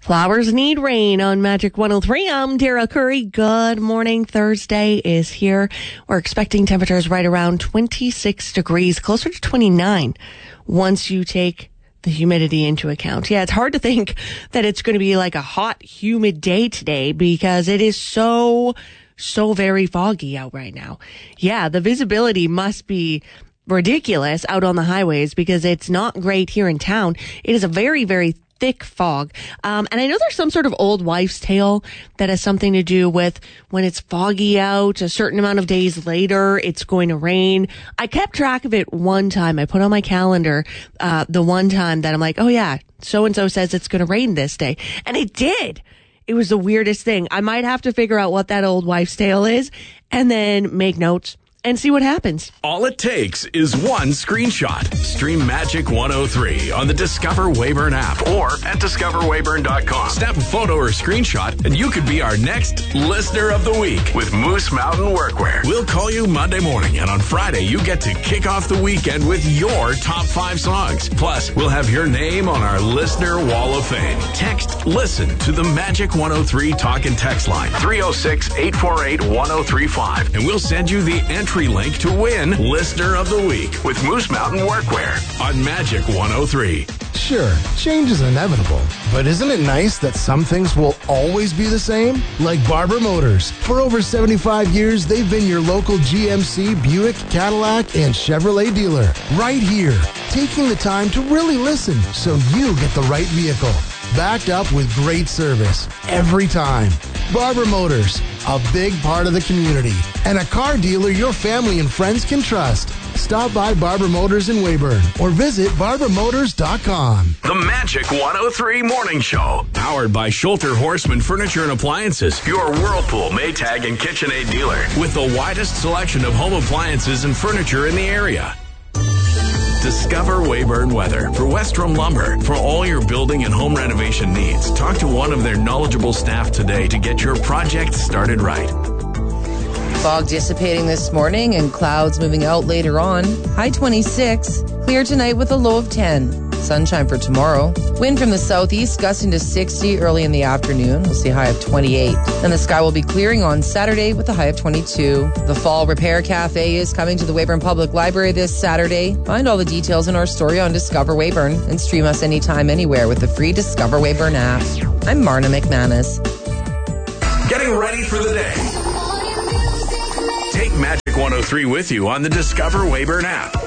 Flowers need rain on Magic 103. I'm Dara Curry. Good morning. Thursday is here. We're expecting temperatures right around 26 degrees, closer to 29 once you take the humidity into account. Yeah, it's hard to think that it's going to be like a hot, humid day today because it is so very foggy out right now. Yeah, the visibility must be ridiculous out on the highways because it's not great here in town. It is a very thick fog. And I know there's some sort of old wives' tale that has something to do with when it's foggy out, a certain amount of days later, it's going to rain. I kept track of it one time. I put on my calendar, the one time that I'm like, oh yeah, so-and-so says it's going to rain this day. And it did. It was the weirdest thing. I might have to figure out what that old wives' tale is and then make notes and see what happens. All it takes is one screenshot. Stream Magic 103 on the Discover Weyburn app or at discoverweyburn.com. Snap a photo or screenshot and you could be our next Listener of the Week with Moose Mountain Workwear. We'll call you Monday morning, and on Friday you get to kick off the weekend with your top 5 songs. Plus, we'll have your name on our Listener Wall of Fame. Text LISTEN to the Magic 103 talk and text line 306-848-1035 and we'll send you the entry link to win Listener of the Week with Moose Mountain Workwear on Magic 103. Sure, change is inevitable, but isn't it nice that some things will always be the same? Like Barber Motors. For over 75 years, they've been your local GMC, Buick, Cadillac, and Chevrolet dealer. Right here, taking the time to really listen so you get the right vehicle. Backed up with great service every time. Barber Motors, a big part of the community, and a car dealer your family and friends can trust. Stop by Barber Motors in Weyburn or visit barbermotors.com. The Magic 103 Morning Show, powered by Schulter Horseman Furniture and Appliances, your Whirlpool, Maytag, and KitchenAid dealer, with the widest selection of home appliances and furniture in the area. Discover Weyburn Weather for Westrom Lumber. For all your building and home renovation needs, talk to one of their knowledgeable staff today to get your project started right. Fog dissipating this morning and clouds moving out later on. High 26. Clear tonight with a low of 10. Sunshine for tomorrow. Wind from the southeast gusting to 60 early in the afternoon. We'll see a high of 28. And the sky will be clearing on Saturday with a high of 22. The Fall Repair Cafe is coming to the Weyburn Public Library this Saturday. Find all the details in our story on Discover Weyburn and stream us anytime, anywhere with the free Discover Weyburn app. I'm Marna McManus. Getting ready for the day. Take Magic 103 with you on the Discover Weyburn app